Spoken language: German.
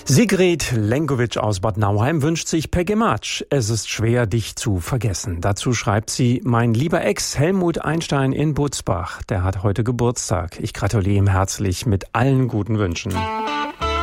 Sigrid Lenkovic aus Bad Nauheim wünscht sich Peggy Matsch. Es ist schwer, dich zu vergessen. Dazu schreibt sie: Mein lieber Ex Helmut Einstein in Butzbach, der hat heute Geburtstag. Ich gratuliere ihm herzlich mit allen guten Wünschen.